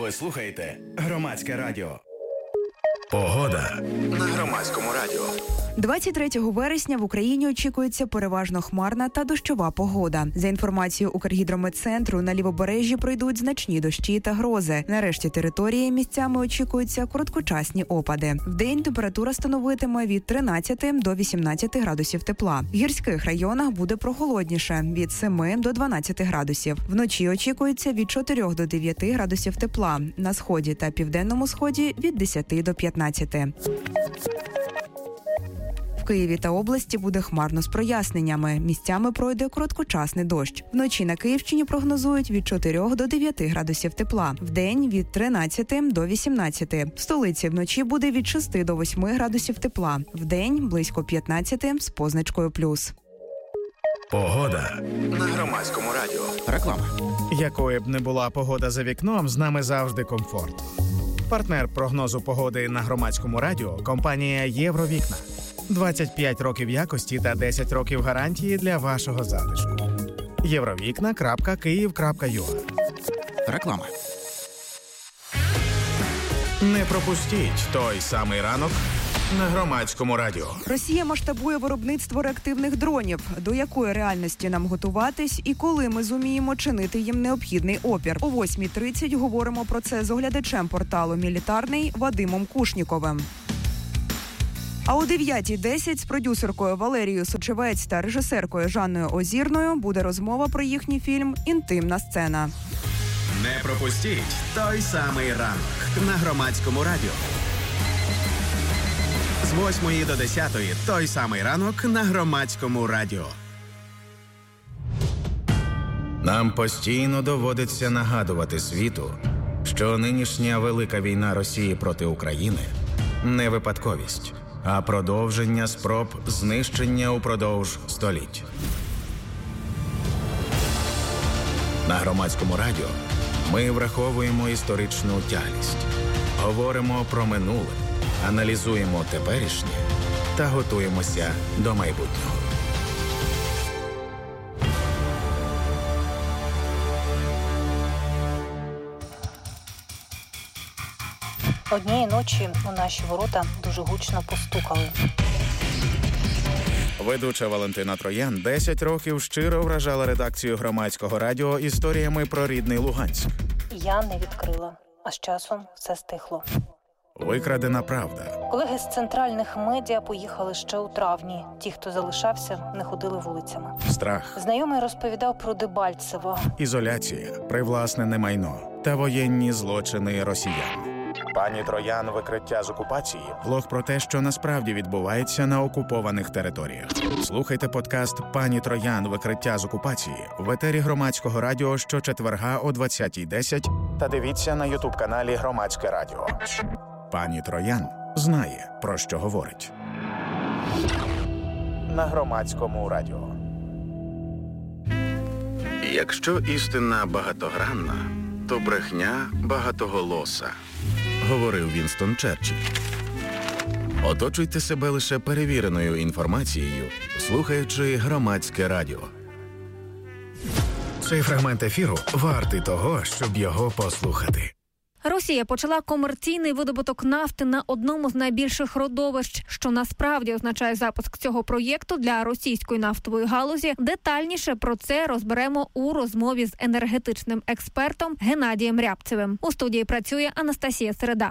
Ви слухаєте Громадське радіо. Погода на Громадському радіо. 23 вересня в Україні очікується переважно хмарна та дощова погода. За інформацією Укргідрометцентру, на лівобережжі пройдуть значні дощі та грози. На решті території місцями очікуються короткочасні опади. Вдень температура становитиме від 13 до 18 градусів тепла. В гірських районах буде прохолодніше – від 7 до 12 градусів. Вночі очікується від 4 до 9 градусів тепла. На сході та південному сході – від 10 до 15. В Києві та області буде хмарно з проясненнями. Місцями пройде короткочасний дощ. Вночі на Київщині прогнозують від 4 до 9 градусів тепла. Вдень – від 13 до 18. В столиці вночі буде від 6 до 8 градусів тепла. Вдень – близько 15 з позначкою плюс. Погода на Громадському радіо. Реклама. Якою б не була погода за вікном, з нами завжди комфорт. Партнер прогнозу погоди на Громадському радіо – компанія «Євровікна». 25 років якості та 10 років гарантії для вашого затишку. Євровікна.Київ.ua. Реклама. Не пропустіть той самий ранок на Громадському радіо. Росія масштабує виробництво реактивних дронів. До якої реальності нам готуватись і коли ми зуміємо чинити їм необхідний опір? О 8:30 говоримо про це з оглядачем порталу «Мілітарний» Вадимом Кушніковим. А о 9:10 з продюсеркою Валерією Сочевець та режисеркою Жанною Озірною буде розмова про їхній фільм «Інтимна сцена». Не пропустіть той самий ранок на Громадському радіо. З 8 до 10 той самий ранок на Громадському радіо. Нам постійно доводиться нагадувати світу, що нинішня велика війна Росії проти України не випадковість, а продовження спроб знищення упродовж століть. На Громадському радіо ми враховуємо історичну тяглість, говоримо про минуле, аналізуємо теперішнє та готуємося до майбутнього. Однієї ночі у наші ворота дуже гучно постукали. Ведуча Валентина Троян 10 років щиро вражала редакцію Громадського радіо історіями про рідний Луганськ. Я не відкрила, а з часом все стихло. Викрадена правда. Колеги з центральних медіа поїхали ще у травні. Ті, хто залишався, не ходили вулицями. Страх. Знайомий розповідав про Дебальцево. Ізоляція, привласнене майно та воєнні злочини росіян. Пані Троян «Викриття з окупації» – блог про те, що насправді відбувається на окупованих територіях. Слухайте подкаст «Пані Троян. Викриття з окупації» в етері Громадського радіо щочетверга о 20:10 та дивіться на ютуб-каналі Громадське радіо. Пані Троян знає, про що говорить. На Громадському радіо. Якщо істина багатогранна, то брехня багатоголоса, говорив Вінстон Черчилль. Оточуйте себе лише перевіреною інформацією, слухаючи Громадське радіо. Цей фрагмент ефіру вартий того, щоб його послухати. Росія почала комерційний видобуток нафти на одному з найбільших родовищ, що насправді означає запуск цього проєкту для російської нафтової галузі. Детальніше про це розберемо у розмові з енергетичним експертом Геннадієм Рябцевим. У студії працює Анастасія Середа.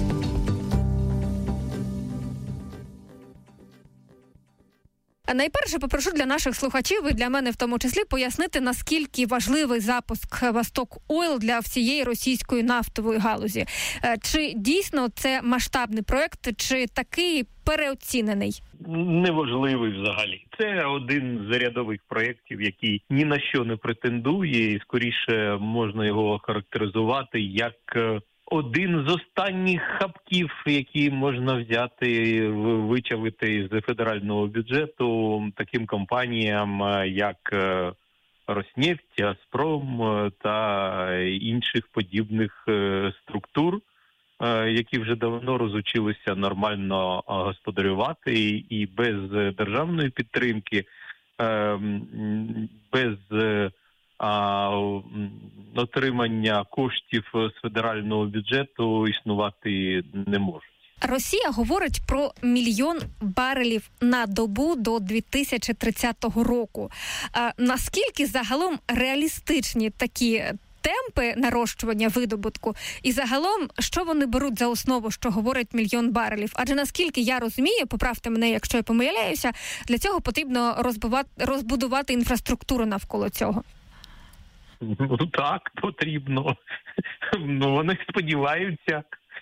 Найперше попрошу для наших слухачів і для мене в тому числі пояснити, наскільки важливий запуск «Восток Ойл» для всієї російської нафтової галузі. Чи дійсно це масштабний проект, чи такий переоцінений? Неважливий взагалі. Це один з рядових проєктів, який ні на що не претендує, і скоріше можна його характеризувати як один з останніх хапків, які можна взяти, вичавити з федерального бюджету таким компаніям, як Роснефть, Газпром та інших подібних структур, які вже давно розучилися нормально господарювати, і без державної підтримки, без а отримання коштів з федерального бюджету існувати не може. Росія говорить про 1 мільйон барелів на добу до 2030 року. Наскільки загалом реалістичні такі темпи нарощування видобутку? І загалом, що вони беруть за основу, що говорить 1 мільйон барелів? Адже наскільки я розумію, поправте мене, якщо я помиляюся, для цього потрібно розбудувати інфраструктуру навколо цього. Ну так, потрібно. Вони сподіваються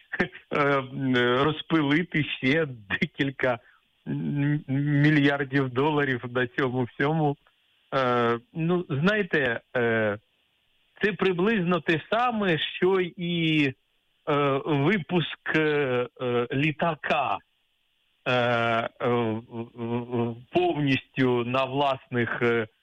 розпилити ще декілька мільярдів доларів на цьому всьому. Знаєте, це приблизно те саме, що і випуск літака повністю на власних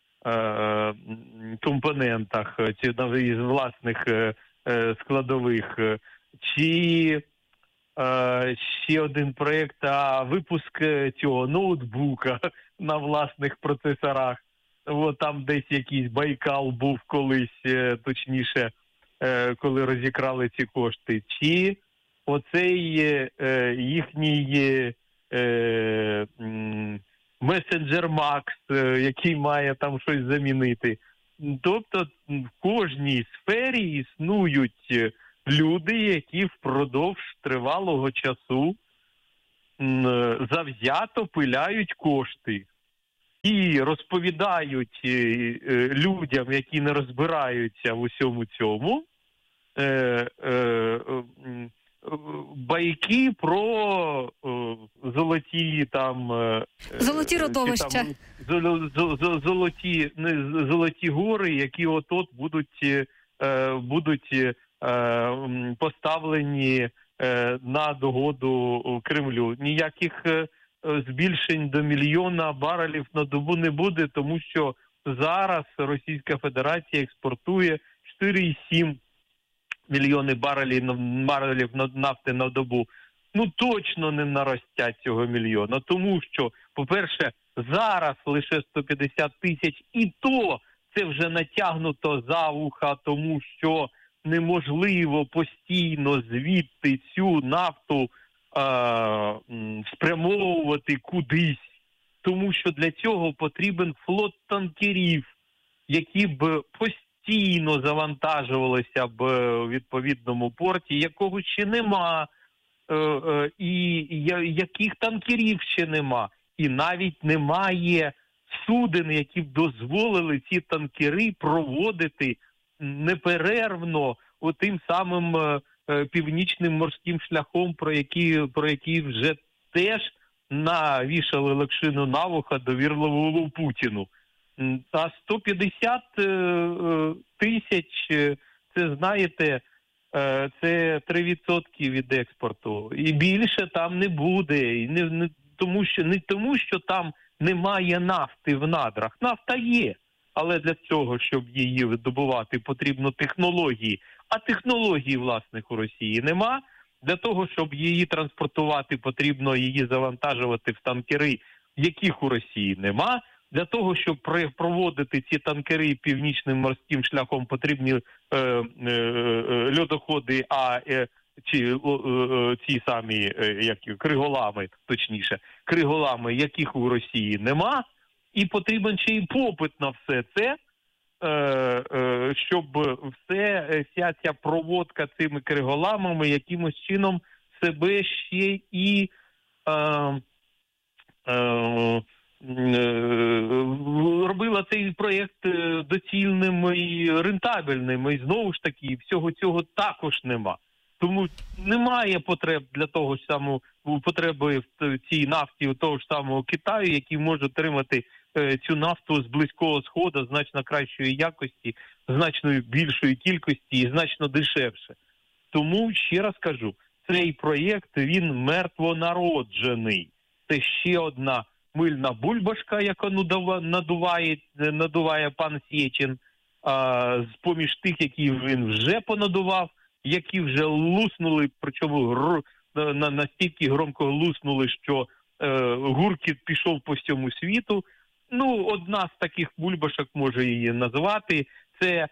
компонентах чи із власних складових. Чи ще один проєкт, випуск цього ноутбука на власних процесорах. Там десь якийсь Байкал був колись, точніше, коли розікрали ці кошти. Чи оцей їхній месенджер Макс, який має там щось замінити. Тобто в кожній сфері існують люди, які впродовж тривалого часу завзято пиляють кошти і розповідають людям, які не розбираються в усьому цьому, байки про золоті золоті родовища. Золоті гори, які от-от будуть поставлені на догоду Кремлю. Ніяких збільшень до 1 мільйона барелів на добу не буде, тому що зараз Російська Федерація експортує 4,7 мільйони барелів нафти на добу. Точно не наростять цього 1 мільйона, тому що, по-перше, зараз лише 150 тисяч, і то це вже натягнуто за вуха, тому що неможливо постійно звідти цю нафту спрямовувати кудись, тому що для цього потрібен флот танкерів, які б постійно завантажувалися б у відповідному порті, якого ще нема, і яких танкерів ще нема. І навіть немає суден, які б дозволили ці танкери проводити неперервно тим самим північним морським шляхом, про який вже теж навішали локшину на вуха довірливому Путіну. А 150 тисяч, це, знаєте, це 3% від експорту. І більше там не буде. І не тому, що там немає нафти в надрах. Нафта є. Але для цього, щоб її видобувати, потрібно технології. А технологій власних у Росії нема. Для того, щоб її транспортувати, потрібно її завантажувати в танкери, яких у Росії нема. Для того, щоб проводити ці танкери північним морським шляхом, потрібні льодоходи, чи ці самі криголами, точніше, криголами, яких у Росії нема. І потрібен ще й попит на все це, щоб вся ця проводка цими криголамами якимось чином себе ще і робила цей проєкт доцільним і рентабельним. І знову ж таки, всього цього також нема. Тому немає потреб для того ж самого, потреби в цій нафті у того ж самого Китаю, який може отримати цю нафту з Близького Сходу значно кращої якості, значно більшої кількості і значно дешевше. Тому, ще раз кажу, цей проєкт, він мертвонароджений. Це ще одна мильна бульбашка, яка надуває пан Сєчин, з-поміж тих, які він вже понадував, які вже луснули, причому настільки громко луснули, що гуркіт пішов по всьому світу. Одна з таких бульбашок, може її назвати, це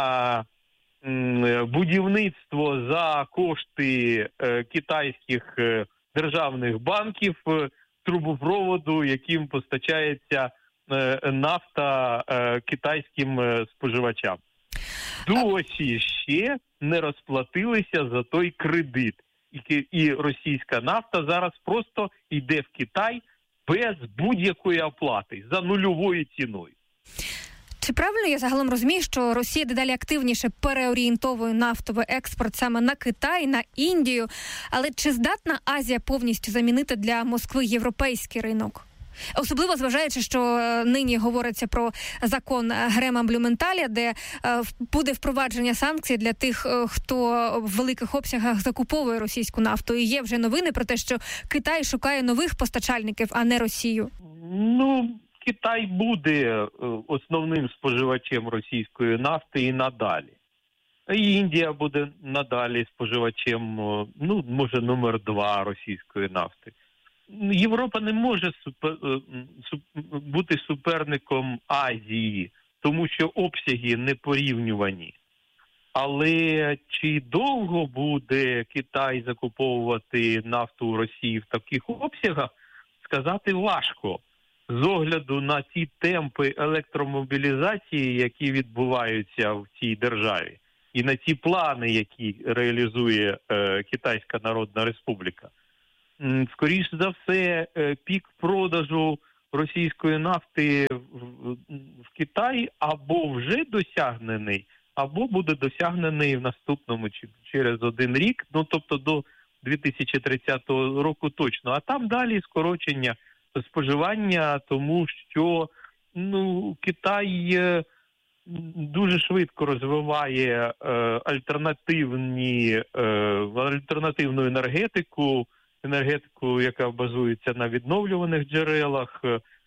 будівництво за кошти китайських державних банків трубопроводу, яким постачається нафта китайським споживачам. Досі ще не розплатилися за той кредит. І російська нафта зараз просто йде в Китай без будь-якої оплати, за нульовою ціною. Чи правильно я загалом розумію, що Росія дедалі активніше переорієнтовує нафтовий експорт саме на Китай, на Індію? Але чи здатна Азія повністю замінити для Москви європейський ринок? Особливо зважаючи, що нині говориться про закон Грема-Блюменталя, де буде впровадження санкцій для тих, хто в великих обсягах закуповує російську нафту. І є вже новини про те, що Китай шукає нових постачальників, а не Росію. Китай буде основним споживачем російської нафти і надалі. І Індія буде надалі споживачем, може, номер 2 російської нафти. Європа не може бути суперником Азії, тому що обсяги не порівнювані. Але чи довго буде Китай закуповувати нафту у Росії в таких обсягах, сказати важко. З огляду на ті темпи електромобілізації, які відбуваються в цій державі, і на ті плани, які реалізує Китайська Народна Республіка. Скоріш за все, пік продажу російської нафти в Китаї або вже досягнений, або буде досягнений в наступному через 1 рік, тобто до 2030 року точно. А там далі скорочення споживання, тому що Китай дуже швидко розвиває альтернативну енергетику, яка базується на відновлюваних джерелах,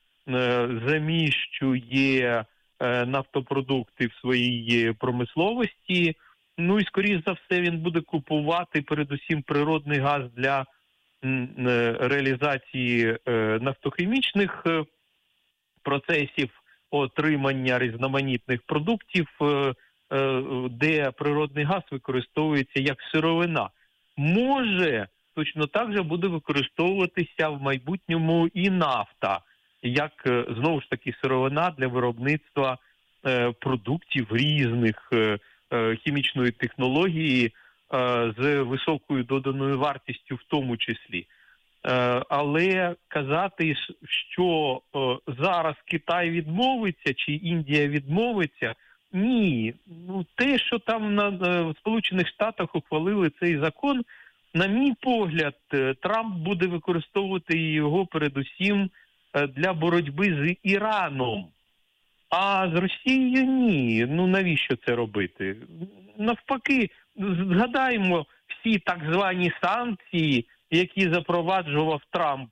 заміщує нафтопродукти в своїй промисловості. І, скоріш за все, він буде купувати передусім природний газ для реалізації нафтохімічних процесів, отримання різноманітних продуктів, де природний газ використовується як сировина. Може, точно так же буде використовуватися в майбутньому і нафта, як, знову ж таки, сировина для виробництва продуктів різних хімічної технології з високою доданою вартістю в тому числі. Але казати, що зараз Китай відмовиться чи Індія відмовиться, ні. Те, що там в Сполучених Штатах ухвалили цей закон, на мій погляд, Трамп буде використовувати його передусім для боротьби з Іраном. А з Росією ні. Навіщо це робити? Навпаки, згадаємо всі так звані санкції, які запроваджував Трамп.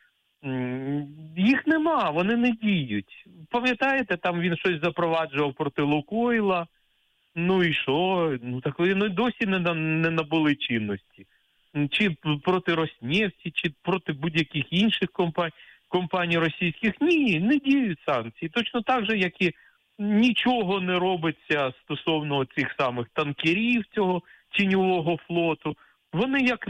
Їх нема, вони не діють. Пам'ятаєте, там він щось запроваджував проти Лукойла. І що? Так вони досі не набули чинності. Чи проти Роснефті, чи проти будь-яких інших компаній російських. Ні, не діють санкції. Точно так же, як і нічого не робиться стосовно цих самих танкерів цього тіньового флоту. Вони як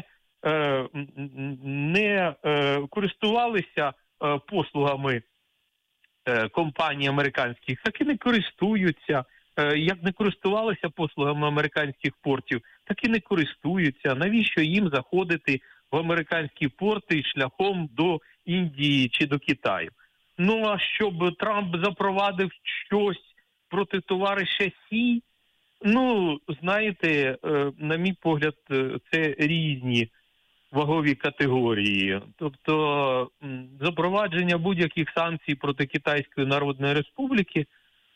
не користувалися послугами компаній американських, так і не користуються. Як не користувалися послугами американських портів, так і не користуються. Навіщо їм заходити в американські порти шляхом до Індії чи до Китаю? А щоб Трамп запровадив щось проти товариша Сі, знаєте, на мій погляд, це різні вагові категорії. Тобто запровадження будь-яких санкцій проти Китайської Народної Республіки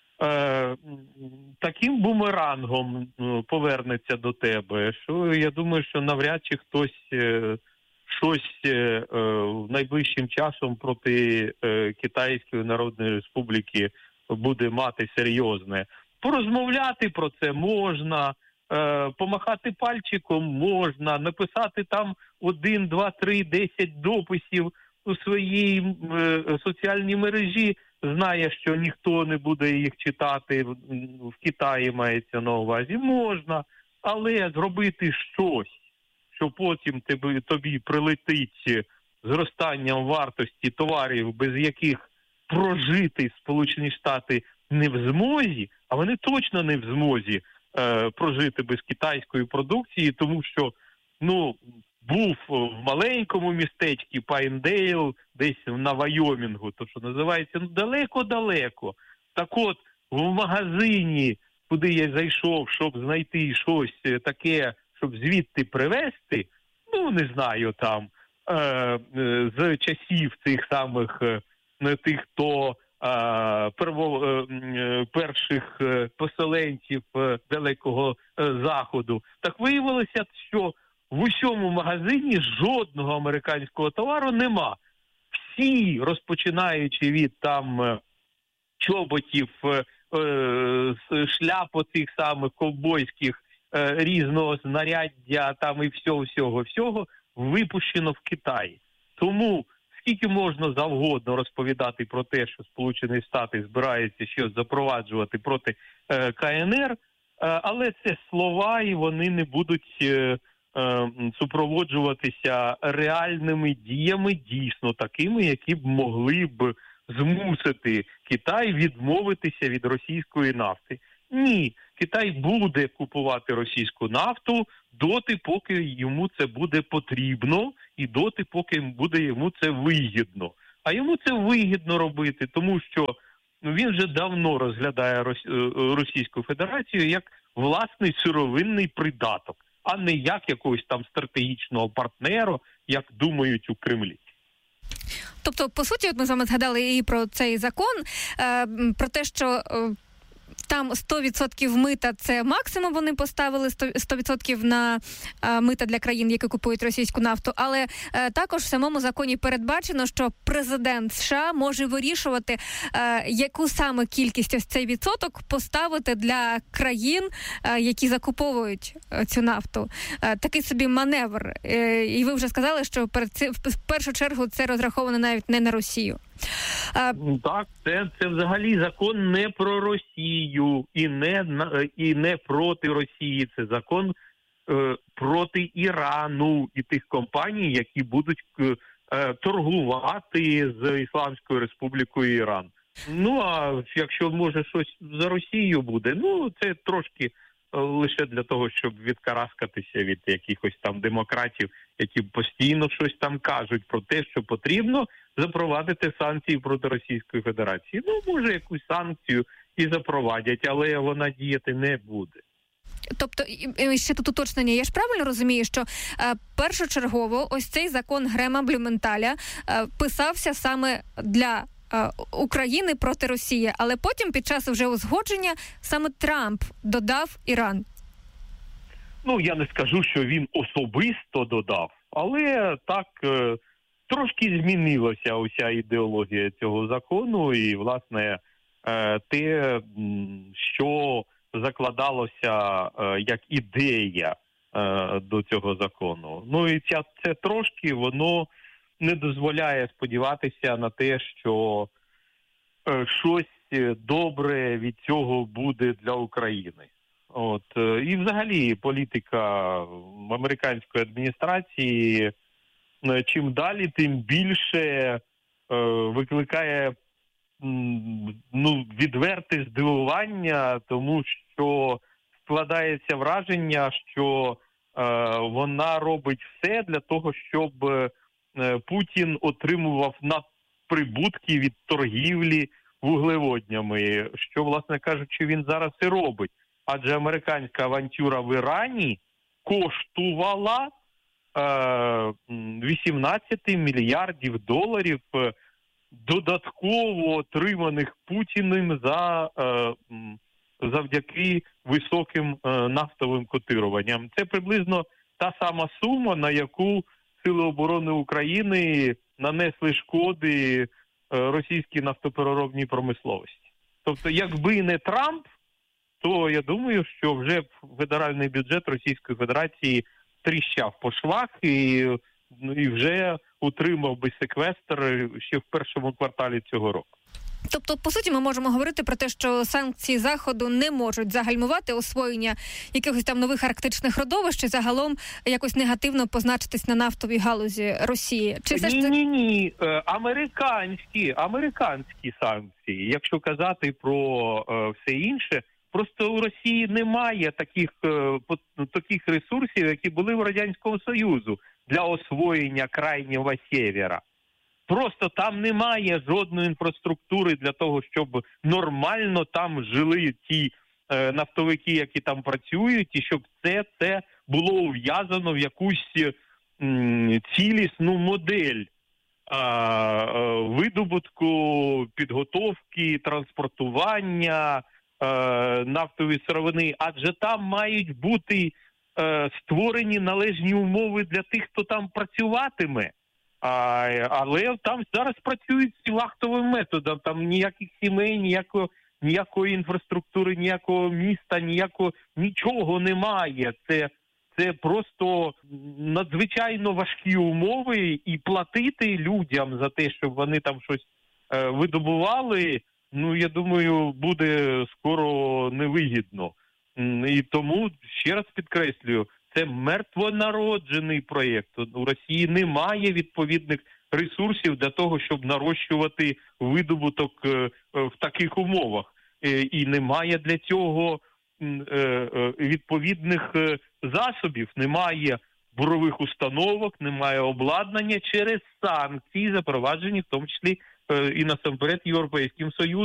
таким бумерангом повернеться до тебе, що я думаю, що навряд чи хтось щось найближчим часом проти Китайської Народної Республіки буде мати серйозне. Порозмовляти про це можна, помахати пальчиком можна, написати там 1, 2, 3, 10 дописів у своїй соціальній мережі знає, що ніхто не буде їх читати, в Китаї мається на увазі, можна, але зробити щось, що потім тобі прилетить зростанням вартості товарів, без яких прожити Сполучені Штати не в змозі, а вони точно не в змозі прожити без китайської продукції, тому що, був в маленькому містечку Пайндейл, десь на Вайомінгу, то що називається, далеко-далеко. Так от, в магазині, куди я зайшов, щоб знайти щось таке, щоб звідти привезти, не знаю, там, з часів цих самих, тих, хто перших поселенців Далекого Заходу, так виявилося, що в усьому магазині жодного американського товару нема. Всі, розпочинаючи від там чоботів, шляп оцих самих ковбойських, різного знаряддя там і всього, випущено в Китаї. Тому скільки можна завгодно розповідати про те, що Сполучені Штати збираються щось запроваджувати проти КНР, але це слова, і вони не будуть супроводжуватися реальними діями, дійсно такими, які б могли б змусити Китай відмовитися від російської нафти. Ні, Китай буде купувати російську нафту доти, поки йому це буде потрібно, і доти, поки буде йому це вигідно. А йому це вигідно робити, тому що він вже давно розглядає Російську Федерацію як власний сировинний придаток, а не як якогось там стратегічного партнера, як думають у Кремлі. Тобто, по суті, от ми з вами згадали і про цей закон, про те, що там 100% мита – це максимум, вони поставили 100% на мита для країн, які купують російську нафту. Але також в самому законі передбачено, що президент США може вирішувати, яку саме кількість ось цей відсоток поставити для країн, які закуповують цю нафту. Такий собі маневр. І ви вже сказали, що в першу чергу це розраховано навіть не на Росію. Так, це взагалі закон не про Росію і не проти Росії. Це закон проти Ірану і тих компаній, які будуть торгувати з Ісламською Республікою Іран. А якщо може щось за Росію буде, це трошки лише для того, щоб відкараскатися від якихось там демократів, які постійно щось там кажуть про те, що потрібно запровадити санкції проти Російської Федерації. Може, якусь санкцію і запровадять, але вона діяти не буде. Тобто, ще тут уточнення, я ж правильно розумію, що першочергово ось цей закон Грема Блюменталя писався саме для України проти Росії, але потім під час вже узгодження саме Трамп додав Іран. Я не скажу, що він особисто додав, але так трошки змінилася уся ідеологія цього закону і, власне, те, що закладалося як ідея до цього закону. І це трошки, воно не дозволяє сподіватися на те, що щось добре від цього буде для України. І взагалі політика американської адміністрації чим далі, тим більше викликає відверте здивування, тому що складається враження, що вона робить все для того, щоб Путін отримував надприбутки від торгівлі вуглеводнями, що, власне кажучи, він зараз і робить. Адже американська авантюра в Ірані коштувала 18 мільярдів доларів додатково отриманих Путіним завдяки високим нафтовим котируванням. Це приблизно та сама сума, на яку Сили оборони України нанесли шкоди російській нафтопереробній промисловості. Тобто, якби не Трамп, то я думаю, що вже федеральний бюджет Російської Федерації тріщав по швах і вже утримав би секвестр ще в першому кварталі цього року. Тобто, по суті, ми можемо говорити про те, що санкції Заходу не можуть загальмувати освоєння якихось там нових арктичних родовищ і загалом якось негативно позначитись на нафтовій галузі Росії. Чи все ж це... Ні. Американські санкції. Якщо казати про все інше, просто у Росії немає таких ресурсів, які були в Радянському Союзу для освоєння крайнього севера. Просто там немає жодної інфраструктури для того, щоб нормально там жили ті нафтовики, які там працюють, і щоб це було ув'язано в якусь цілісну модель видобутку, підготовки, транспортування нафтової сировини. Адже там мають бути створені належні умови для тих, хто там працюватиме. Але там зараз працюють з вахтовим методом, там ніяких сімей, ніякої інфраструктури, ніякого міста, нічого немає. Це просто надзвичайно важкі умови, і платити людям за те, щоб вони там щось видобували, я думаю, буде скоро невигідно. І тому, ще раз підкреслюю, це мертвонароджений проєкт. У Росії немає відповідних ресурсів для того, щоб нарощувати видобуток в таких умовах. І немає для цього відповідних засобів, немає бурових установок, немає обладнання через санкції, запроваджені в тому числі і насамперед Європейським Союзом.